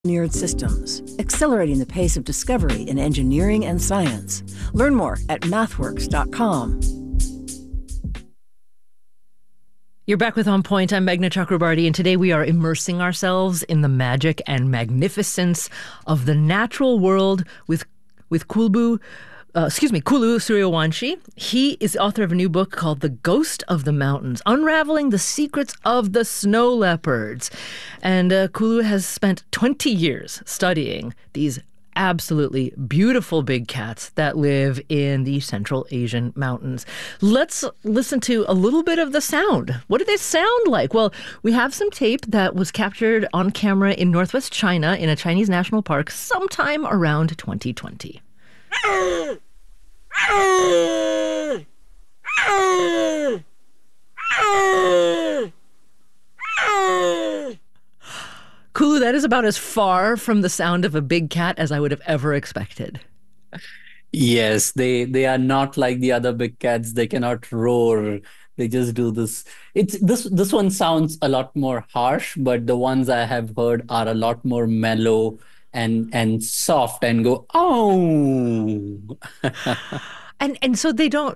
engineered systems, accelerating the pace of discovery in engineering and science. Learn more at mathworks.com. You're back with On Point. I'm Meghna Chakrabarty, and today we are immersing ourselves in the magic and magnificence of the natural world with Kulu Suryawanshi. He is the author of a new book called The Ghost of the Mountains, Unraveling the Secrets of the Snow Leopards. And Kulu has spent 20 years studying these absolutely beautiful big cats that live in the Central Asian mountains. Let's listen to a little bit of the sound. What do they sound like? Well, we have some tape that was captured on camera in northwest China in a Chinese national park sometime around 2020. Kulu, that is about as far from the sound of a big cat as I would have ever expected. Yes, they are not like the other big cats. They cannot roar. They just do this. This one sounds a lot more harsh, but the ones I have heard are a lot more mellow and soft and go, oh. And so they don't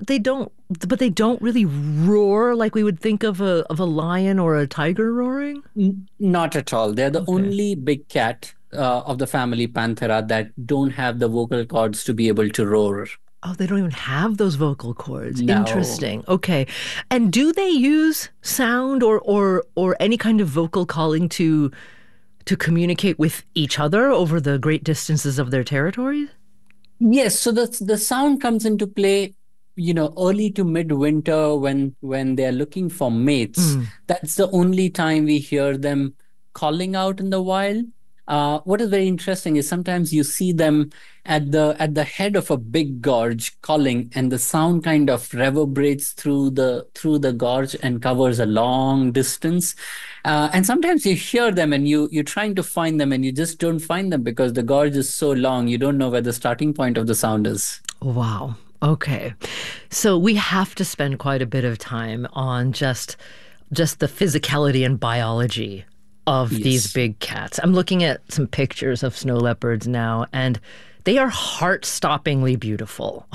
really roar like we would think of a lion or a tiger roaring? Not at all. They're the only big cat of the family Panthera that don't have the vocal cords to be able to roar. Oh, they don't even have those vocal cords. No. Interesting. Okay. And do they use sound or any kind of vocal calling to communicate with each other over the great distances of their territories? Yes, so the sound comes into play, early to midwinter when they're looking for mates. That's the only time we hear them calling out in the wild. What is very interesting is sometimes you see them at the head of a big gorge calling, and the sound kind of reverberates through the gorge and covers a long distance. And sometimes you hear them and you're trying to find them and you just don't find them because the gorge is so long, you don't know where the starting point of the sound is. Wow. Okay. So we have to spend quite a bit of time on just the physicality and biology of these big cats. I'm looking at some pictures of snow leopards now, and they are heart-stoppingly beautiful.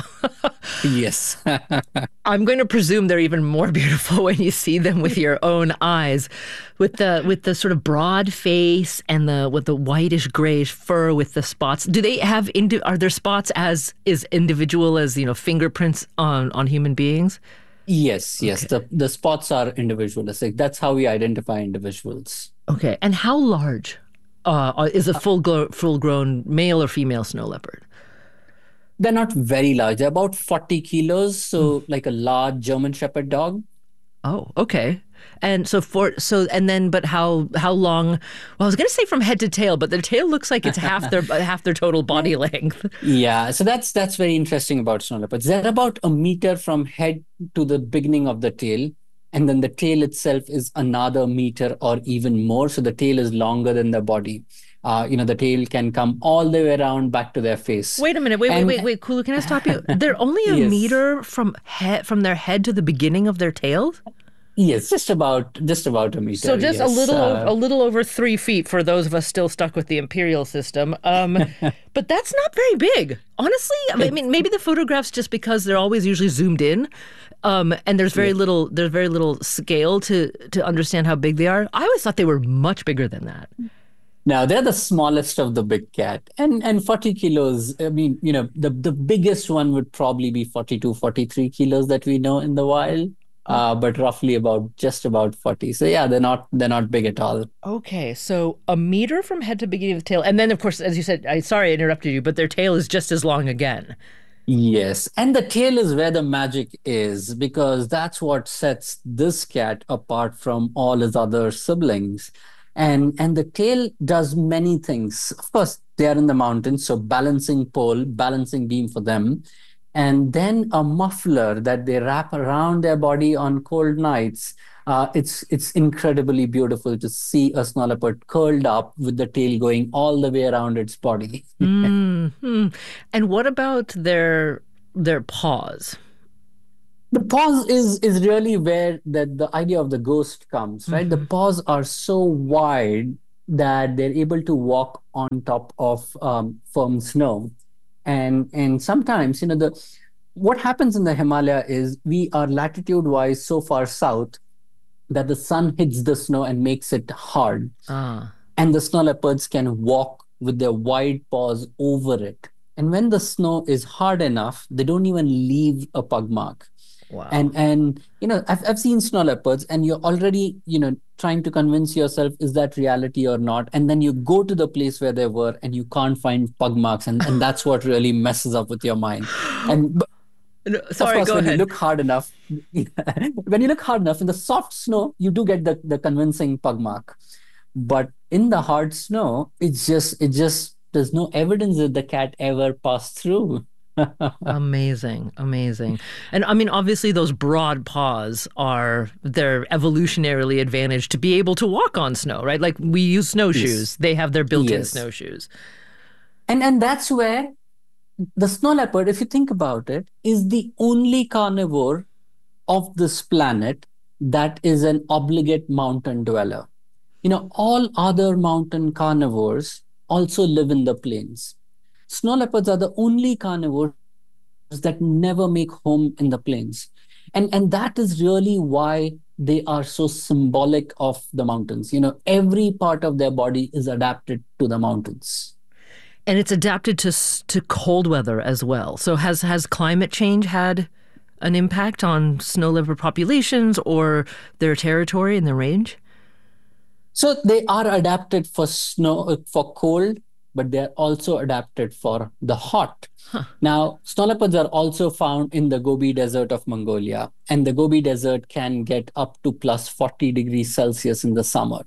Yes. I'm going to presume they're even more beautiful when you see them with your own eyes, with the sort of broad face and with the whitish grayish fur with the spots. Do they have are there spots as individual as fingerprints on human beings? Yes. The spots are individualistic. That's how we identify individuals. Okay, and how large is a full-grown male or female snow leopard? They're not very large. They're about 40 kilos, so like a large German Shepherd dog. Oh, okay. And but how long? Well, I was going to say from head to tail, but their tail looks like it's half their total body length. Yeah, so that's very interesting about snow leopards. They're about a meter from head to the beginning of the tail. And then the tail itself is another meter or even more. So the tail is longer than the body. The tail can come all the way around back to their face. Wait a minute. Wait. Kulu, can I stop you? They're only a meter from their head to the beginning of their tails? Yes, just about a meter. So just a little over 3 feet for those of us still stuck with the imperial system. But that's not very big, honestly. I mean, maybe the photographs just because they're always usually zoomed in, and there's very little scale to understand how big they are. I always thought they were much bigger than that. Now, they're the smallest of the big cat, and 40 kilos. I mean, the biggest one would probably be 42, 43 kilos that we know in the wild. But roughly just about 40. So yeah, they're not big at all. Okay, so a meter from head to beginning of the tail, and then of course, as you said, sorry I interrupted you, but their tail is just as long again. Yes, and the tail is where the magic is, because that's what sets this cat apart from all his other siblings. And the tail does many things. Of course, they are in the mountains, so balancing beam for them. And then a muffler that they wrap around their body on cold nights. It's incredibly beautiful to see a snow leopard curled up with the tail going all the way around its body. Mm-hmm. And what about their paws? The paws is really where the idea of the ghost comes, right? The paws are so wide that they're able to walk on top of firm snow. And sometimes, what happens in the Himalaya is we are latitude-wise so far south that the sun hits the snow and makes it hard. Ah, And the snow leopards can walk with their wide paws over it. And when the snow is hard enough, they don't even leave a pug mark. wow. And I've seen snow leopards, and you're already trying to convince yourself, is that reality or not? And then you go to the place where they were and you can't find pug marks, and that's what really messes up with your mind. And No, of sorry, course, go when you ahead. look hard enough, when you look hard enough in the soft snow, you do get the convincing pug mark. But in the hard snow, it just there's no evidence that the cat ever passed through. Amazing, amazing. And I mean, obviously, those broad paws are they're evolutionarily advantaged to be able to walk on snow, right? Like we use snowshoes, Yes. they have their built-in Yes. snowshoes. And that's where the snow leopard, if you think about it, is the only carnivore of this planet that is an obligate mountain dweller. All other mountain carnivores also live in the plains. Snow leopards are the only carnivores that never make home in the plains. And that is really why they are so symbolic of the mountains. Every part of their body is adapted to the mountains. And it's adapted to cold weather as well. So has climate change had an impact on snow leopard populations or their territory and their range? So they are adapted for snow, for cold, but they're also adapted for the hot. Huh. Now, snow leopards are also found in the Gobi Desert of Mongolia, and the Gobi Desert can get up to plus 40 degrees Celsius in the summer.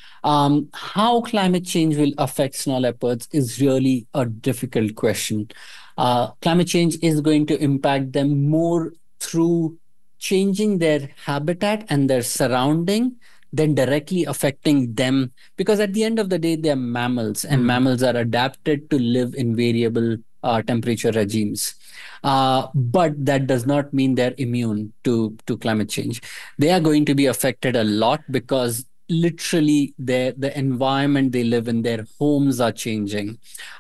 How climate change will affect snow leopards is really a difficult question. Climate change is going to impact them more through changing their habitat and their surrounding than directly affecting them. Because at the end of the day, they're mammals, and mammals are adapted to live in variable temperature regimes. But that does not mean they're immune to climate change. They are going to be affected a lot because literally the environment they live in, their homes are changing,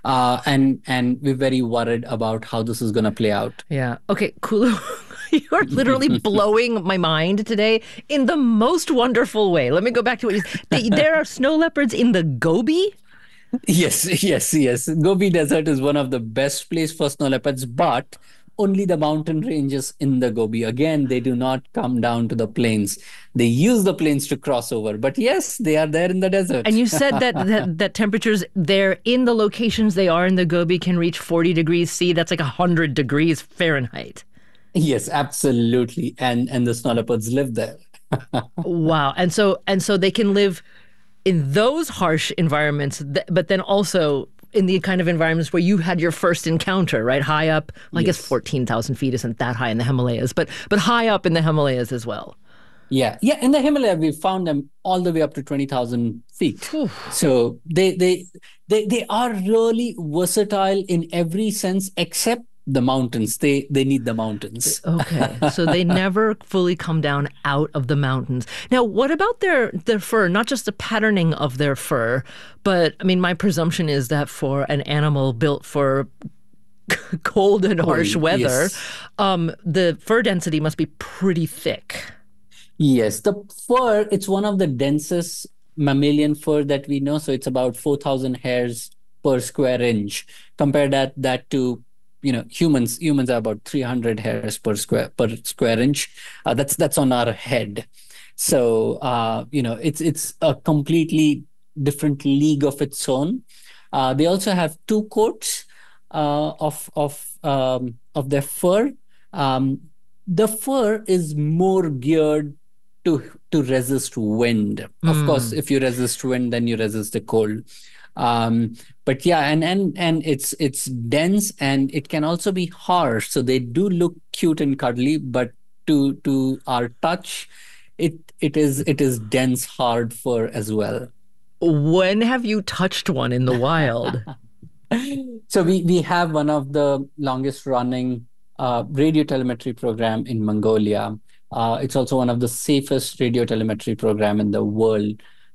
and we're very worried about how this is going to play out. Yeah. Okay, Kulu, you're literally blowing my mind today in the most wonderful way. Let me go back to what you said. There are snow leopards in the Gobi? Yes, yes, yes. Gobi Desert is one of the best place for snow leopards, but only the mountain ranges in the Gobi. Again, they do not come down to the plains. They use the plains to cross over. But yes, they are there in the desert. And you said that temperatures there in the locations they are in the Gobi can reach 40 degrees C. That's like 100 degrees Fahrenheit. Yes, absolutely. And the snow leopards live there. Wow. And so they can live in those harsh environments, but then also in the kind of environments where you had your first encounter, right? High up, well, I guess Yes. 14,000 feet isn't that high in the Himalayas, but high up in the Himalayas as well. Yeah, yeah. In the Himalaya, we found them all the way up to 20,000 feet. Phew. So they are really versatile in every sense, except the mountains. They need the mountains. Okay, so they never fully come down out of the mountains. Now, what about their fur? Not just the patterning of their fur, but I mean, my presumption is that for an animal built for cold and harsh Cold, weather, yes. the fur density must be pretty thick. Yes, the fur, it's one of the densest mammalian fur that we know. So it's about 4,000 hairs per square inch. Compare that to, humans. Humans are about 300 hairs per square inch. That's on our head. So it's a completely different league of its own. They also have two coats of their fur. Um, the fur is more geared to resist wind. Of course, Mm. if you resist wind, then you resist the cold. But yeah, and it's dense, and it can also be harsh. So they do look cute and cuddly, but to our touch, it is dense, hard fur as well. When have you touched one in the wild? So we have one of the longest running radio telemetry program in Mongolia. It's also one of the safest radio telemetry program in the world.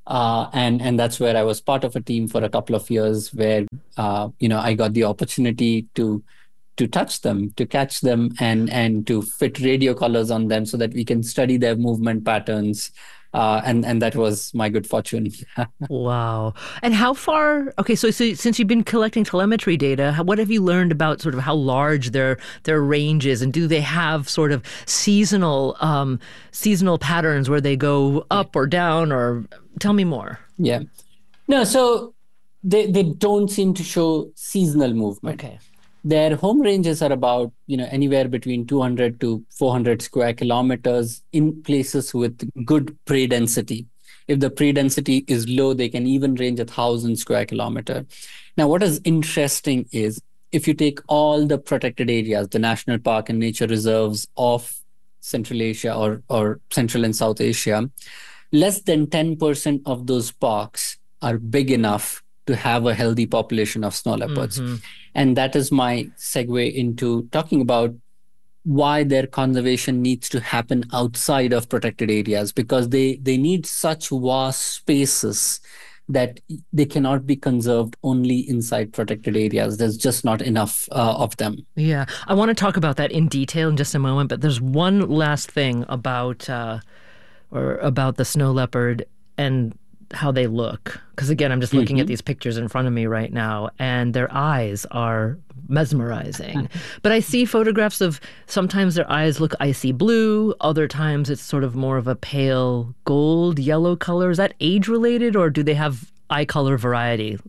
And that's where I was part of a team for a couple of years, where I got the opportunity to touch them, to catch them, and to fit radio collars on them so that we can study their movement patterns. And that was my good fortune. Wow. And how far, okay, so since you've been collecting telemetry data, what have you learned about sort of how large their range is? And do they have sort of seasonal patterns where they go up or down, or tell me more? Yeah. No, so they don't seem to show seasonal movement. Okay. Their home ranges are about, anywhere between 200 to 400 square kilometers in places with good prey density. If the prey density is low, they can even range 1,000 square kilometer. Now, what is interesting is if you take all the protected areas, the national park and nature reserves of Central Asia or Central and South Asia, less than 10% of those parks are big enough to have a healthy population of snow leopards. Mm-hmm. And that is my segue into talking about why their conservation needs to happen outside of protected areas, because they need such vast spaces that they cannot be conserved only inside protected areas. There's just not enough of them. Yeah, I want to talk about that in detail in just a moment, but there's one last thing about the snow leopard and how they look. Because again, I'm just looking at these pictures in front of me right now, and their eyes are mesmerizing. But I see photographs of sometimes their eyes look icy blue, other times it's sort of more of a pale gold, yellow color. Is that age related, or do they have eye color variety?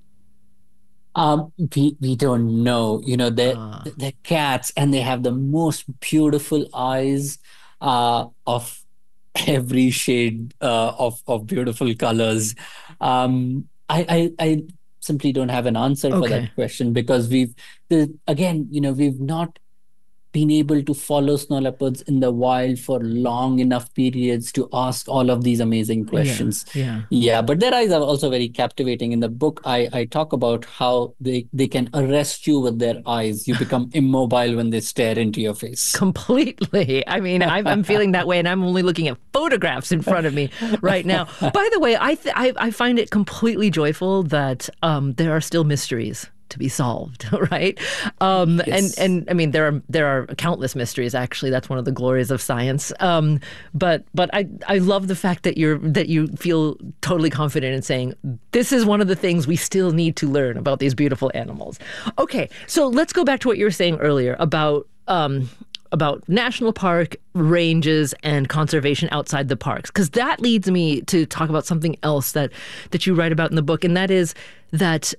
We don't know. They're cats, and they have the most beautiful eyes of every shade of beautiful colors. I simply don't have an answer for that question, because we've not been able to follow snow leopards in the wild for long enough periods to ask all of these amazing questions. Yeah. But their eyes are also very captivating. In the book, I talk about how they can arrest you with their eyes. You become immobile when they stare into your face. Completely. I mean, I'm feeling that way, and I'm only looking at photographs in front of me right now. By the way, I find it completely joyful that there are still mysteries to be solved, right? Yes. And I mean, there are countless mysteries. Actually, that's one of the glories of science. But I love the fact that you feel totally confident in saying this is one of the things we still need to learn about these beautiful animals. Okay, so let's go back to what you were saying earlier about national park ranges and conservation outside the parks, because that leads me to talk about something else that you write about in the book, and that is that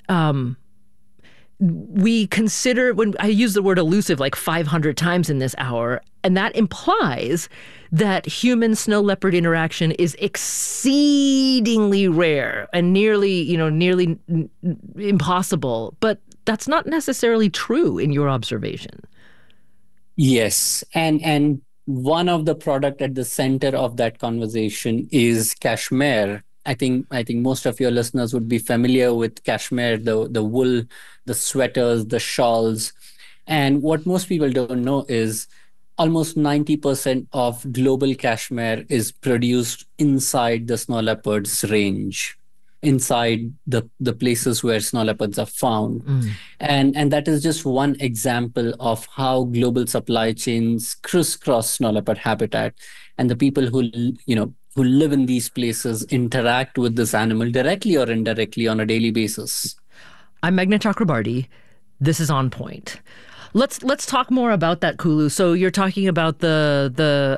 we consider, when I use the word elusive like 500 times in this hour, and that implies that human snow leopard interaction is exceedingly rare and nearly impossible. But that's not necessarily true in your observation. Yes, and one of the product at the center of that conversation is cashmere. I think most of your listeners would be familiar with cashmere, the wool, the sweaters, the shawls. And what most people don't know is almost 90% of global cashmere is produced inside the snow leopard's range, inside the places where snow leopards are found. And that is just one example of how global supply chains crisscross snow leopard habitat, and the people who live in these places interact with this animal directly or indirectly on a daily basis. I'm Meghna Chakrabarty. This is On Point. Let's talk more about that, Kulu. So you're talking about the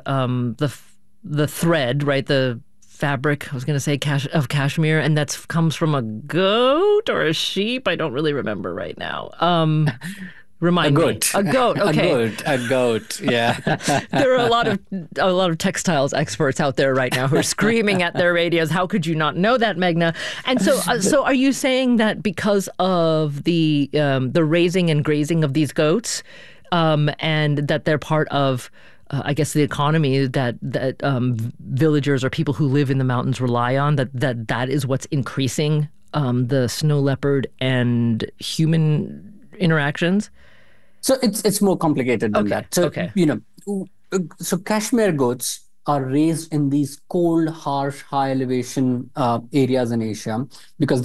thread, right? The fabric, I was going to say, of cashmere, and that comes from a goat or a sheep. I don't really remember right now. Remind me. A goat. Okay. A goat. Yeah. There are a lot of textiles experts out there right now who are screaming at their radios. How could you not know that, Meghna? And so are you saying that because of the raising and grazing of these goats, and that they're part of, I guess, the economy that villagers or people who live in the mountains rely on, that is what's increasing the snow leopard and human interactions? So it's more complicated than that. So, Okay. so cashmere goats are raised in these cold, harsh, high elevation areas in Asia, because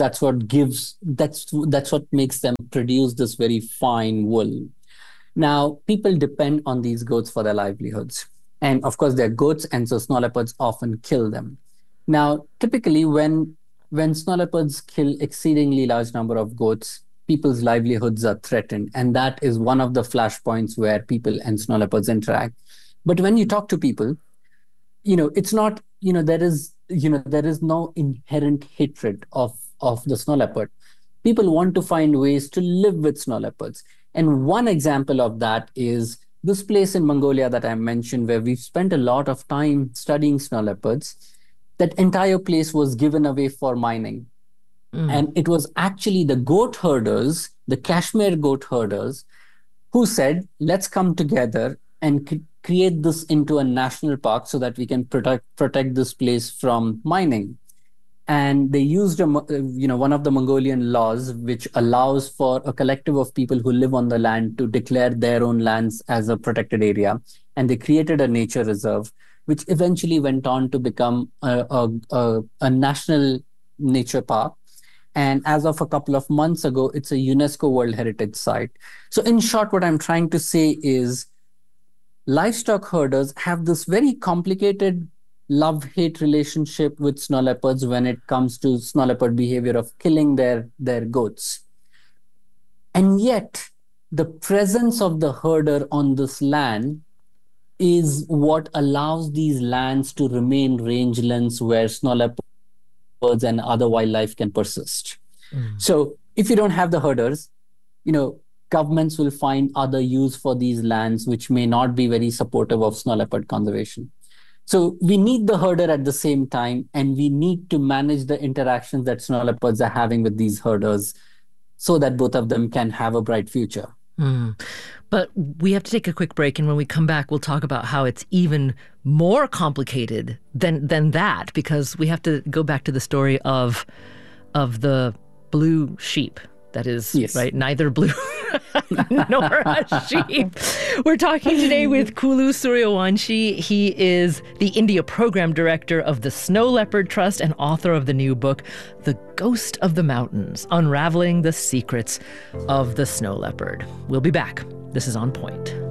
that's what makes them produce this very fine wool. Now, people depend on these goats for their livelihoods. And of course, they're goats, and so snow leopards often kill them. Now, typically, when snow leopards kill exceedingly large number of goats, people's livelihoods are threatened. And that is one of the flashpoints where people and snow leopards interact. But when you talk to people, it's not, there is no inherent hatred of the snow leopard. People want to find ways to live with snow leopards. And one example of that is this place in Mongolia that I mentioned, where we've spent a lot of time studying snow leopards. That entire place was given away for mining. And it was actually the goat herders, the Kashmir goat herders, who said, let's come together and create this into a national park so that we can protect this place from mining. And they used one of the Mongolian laws, which allows for a collective of people who live on the land to declare their own lands as a protected area. And they created a nature reserve, which eventually went on to become a national nature park. And as of a couple of months ago, it's a UNESCO World Heritage Site. So in short, what I'm trying to say is livestock herders have this very complicated love-hate relationship with snow leopards when it comes to snow leopard behavior of killing their goats. And yet, the presence of the herder on this land is what allows these lands to remain rangelands where snow leopards and other wildlife can persist. So if you don't have the herders, governments will find other use for these lands, which may not be very supportive of snow leopard conservation. So we need the herder at the same time, and we need to manage the interactions that snow leopards are having with these herders so that both of them can have a bright future. But we have to take a quick break, and when we come back, we'll talk about how it's even more complicated than that, because we have to go back to the story of the blue sheep. That is, yes. Right, neither blue nor a sheep. We're talking today with Kulu Suryawanshi. He is the India Program Director of the Snow Leopard Trust and author of the new book, The Ghost of the Mountains, Unraveling the Secrets of the Snow Leopard. We'll be back. This is On Point.